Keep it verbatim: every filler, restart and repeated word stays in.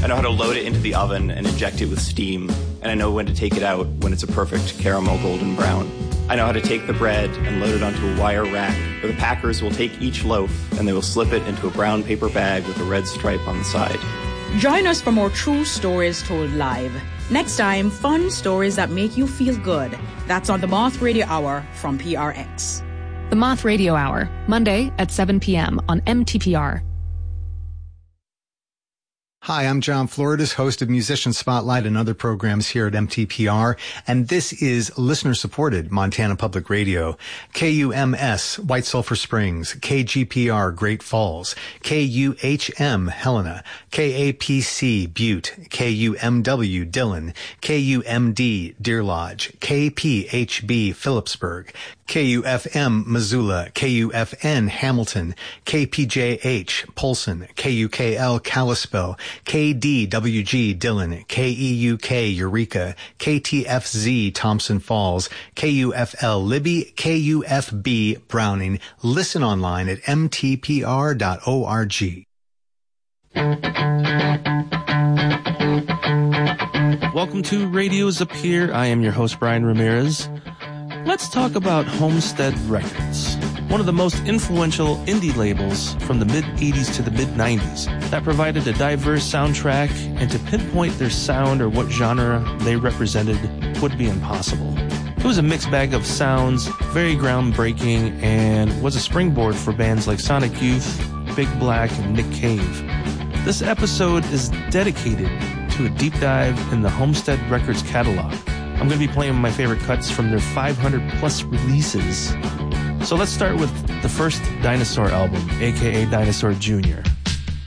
I know how to load it into the oven and inject it with steam, and I know when to take it out when it's a perfect caramel golden brown. I know how to take the bread and load it onto a wire rack, where the packers will take each loaf and they will slip it into a brown paper bag with a red stripe on the side. Join us for more true stories told live. Next time, fun stories that make you feel good. That's on the Moth Radio Hour from P R X. The Moth Radio Hour, Monday at seven p.m. on M T P R. Hi, I'm John Floridas, host of Musician Spotlight and other programs here at M T P R, and this is listener-supported Montana Public Radio. K U M S, White Sulphur Springs, K G P R, Great Falls, K U H M, Helena, K A P C, Butte, K U M W, Dillon, K U M D, Deer Lodge, K P H B, Phillipsburg, K U F M, Missoula, K U F N, Hamilton, K P J H, Polson, K U K L, Kalispell, K D W G, Dillon, K E U K, Eureka, K T F Z, Thompson Falls, K U F L, Libby, K U F B, Browning. Listen online at m t p r dot org. Welcome to Radio's Up Here. I am your host, Brian Ramirez. Let's talk about Homestead Records, one of the most influential indie labels from the mid-eighties to the mid-nineties that provided a diverse soundtrack, and to pinpoint their sound or what genre they represented would be impossible. It was a mixed bag of sounds, very groundbreaking, and was a springboard for bands like Sonic Youth, Big Black, and Nick Cave. This episode is dedicated to a deep dive in the Homestead Records catalog. I'm going to be playing my favorite cuts from their five hundred plus releases. So let's start with the first Dinosaur album, aka Dinosaur Junior